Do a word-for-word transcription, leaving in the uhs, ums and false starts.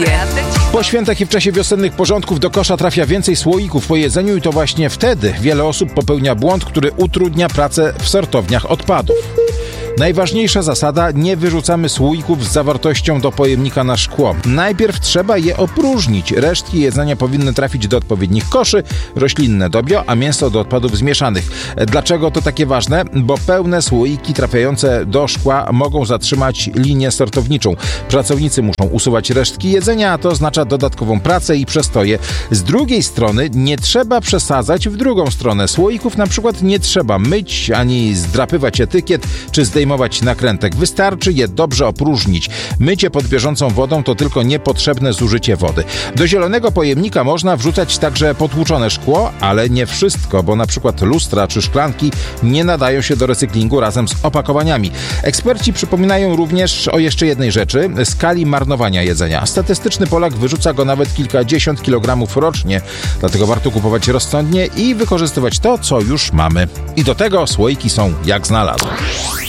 Po świętach i w czasie wiosennych porządków do kosza trafia więcej słoików po jedzeniu i to właśnie wtedy wiele osób popełnia błąd, który utrudnia pracę w sortowniach odpadów. Najważniejsza zasada: nie wyrzucamy słoików z zawartością do pojemnika na szkło. Najpierw trzeba je opróżnić. Resztki jedzenia powinny trafić do odpowiednich koszy, roślinne do bio, a mięso do odpadów zmieszanych. Dlaczego to takie ważne? Bo pełne słoiki trafiające do szkła mogą zatrzymać linię sortowniczą. Pracownicy muszą usuwać resztki jedzenia, a to oznacza dodatkową pracę i przestoje. Z drugiej strony nie trzeba przesadzać w drugą stronę. Słoików na przykład nie trzeba myć, ani zdrapywać etykiet, czy zdejmować nakrętek. Wystarczy je dobrze opróżnić. Mycie pod bieżącą wodą to tylko niepotrzebne zużycie wody. Do zielonego pojemnika można wrzucać także potłuczone szkło, ale nie wszystko, bo na przykład lustra czy szklanki nie nadają się do recyklingu razem z opakowaniami. Eksperci przypominają również o jeszcze jednej rzeczy: skali marnowania jedzenia. Statystyczny Polak wyrzuca go nawet kilkadziesiąt kilogramów rocznie, dlatego warto kupować rozsądnie i wykorzystywać to, co już mamy. I do tego słoiki są jak znalazł.